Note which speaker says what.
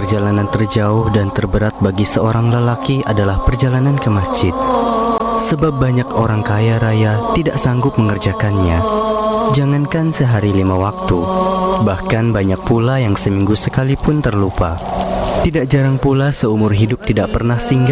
Speaker 1: perjalanan terjauh dan terberat bagi seorang lelaki adalah perjalanan ke masjid. Sebab banyak orang kaya raya tidak sanggup mengerjakannya. Jangankan sehari 5 waktu, bahkan banyak pula yang seminggu sekali pun terlupa. Tidak jarang pula seumur hidup tidak pernah singgah